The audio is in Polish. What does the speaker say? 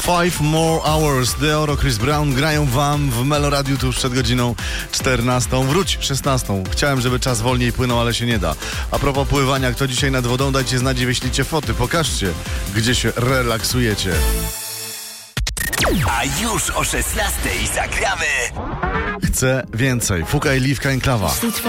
Five More Hours, Deoro, Chris Brown grają wam w Meloradiu tuż przed godziną 14. Wróć 16. Chciałem, żeby czas wolniej płynął, ale się nie da. A propos pływania, kto dzisiaj nad wodą, dajcie znać i wyślijcie foty. Pokażcie, gdzie się relaksujecie. A już o 16 zagramy. Chcę więcej. Fukaj Liwka Enklawa.